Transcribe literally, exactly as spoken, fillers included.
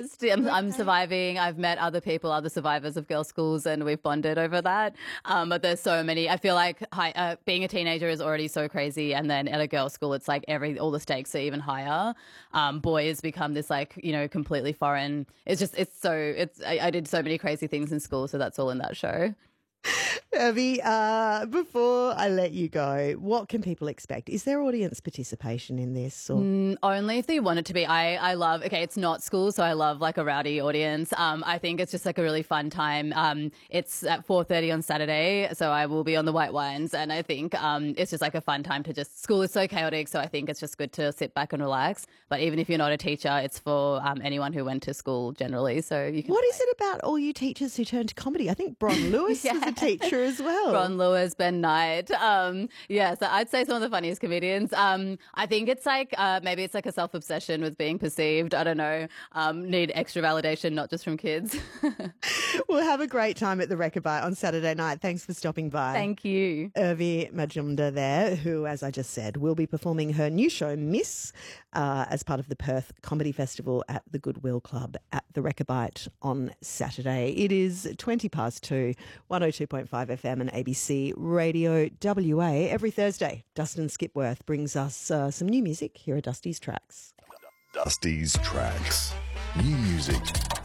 honest. I'm, I'm surviving. I've met other people, other survivors of girls' schools, and we've bonded over that. Um, but there's so many. I feel like high, uh, being a teenager is already so crazy, and then at a girls' school, it's like every all the stakes are even higher. Um, boys become this like you know completely foreign. It's just it's so it's. I, I did so many crazy things in school, so that's all in that show. Irvi, uh, before I let you go, what can people expect? Is there audience participation in this? Or? Mm, only if they want it to be. I, I love, okay, it's not school, so I love like a rowdy audience. Um, I think it's just like a really fun time. Um, it's at four thirty on Saturday, so I will be on the White Wines, and I think um, it's just like a fun time to just, school is so chaotic, so I think it's just good to sit back and relax. But even if you're not a teacher, it's for um, anyone who went to school generally, so you can. What is it about all you teachers who turned to comedy? I think Bron Lewis yeah. was a teacher as well. Bron Lewis, Ben Knight. Um, yeah, so I'd say some of the funniest comedians. Um, I think it's like, uh, maybe it's like a self-obsession with being perceived. I don't know. Um, need extra validation, not just from kids. We'll have a great time at the Rechabite on Saturday night. Thanks for stopping by. Thank you. Irvi Majumdar there, who, as I just said, will be performing her new show, Miss, uh, as part of the Perth Comedy Festival at the Goodwill Club at the Rechabite on Saturday. It is twenty past two, one oh two point five F M and A B C Radio W A. Every Thursday, Dustin Skipworth brings us uh, some new music. Here are Dusty's tracks. Dusty's tracks. New music